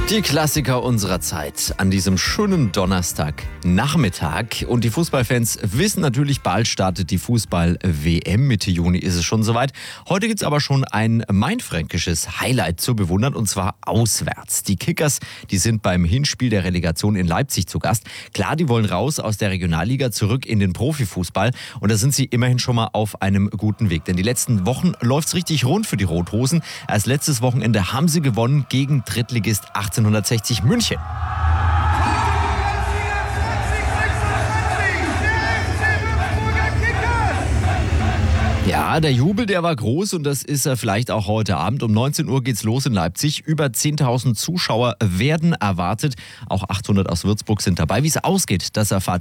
Die Klassiker unserer Zeit an diesem schönen Donnerstagnachmittag. Und die Fußballfans wissen natürlich, bald startet die Fußball-WM. Mitte Juni ist es schon soweit. Heute gibt es aber schon ein mainfränkisches Highlight zu bewundern, und zwar auswärts. Die Kickers, die sind beim Hinspiel der Relegation in Leipzig zu Gast. Klar, die wollen raus aus der Regionalliga zurück in den Profifußball. Und da sind sie immerhin schon mal auf einem guten Weg. Denn die letzten Wochen läuft es richtig rund für die Rothosen. Erst letztes Wochenende haben sie gewonnen gegen Drittligist 1860 München. Ja, der Jubel, der war groß, und das ist er vielleicht auch heute Abend. Um 19 Uhr geht's los in Leipzig. Über 10.000 Zuschauer werden erwartet. Auch 800 aus Würzburg sind dabei. Wie es ausgeht, das erfahrt